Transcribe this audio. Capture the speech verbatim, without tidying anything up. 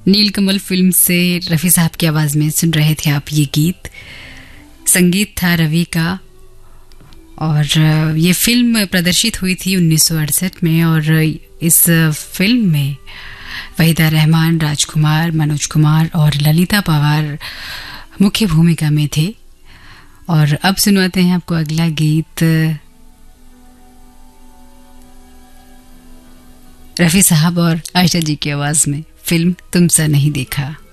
नीलकमल film से रफ़ी साहब की आवाज़ में सुन रहे थे आप ये गीत। संगीत था रवि का और ये फिल्म प्रदर्शित हुई थी उन्नीस सौ अड़सठ में और इस फिल्म में वहीदा रहमान, राजकुमार, मनोज कुमार और ललिता पवार मुख्य भूमिका में थे। और अब सुनवाते हैं आपको अगला गीत रफ़ी साहब और आयशा जी की आवाज़ में, फिल्म तुमसा नहीं देखा।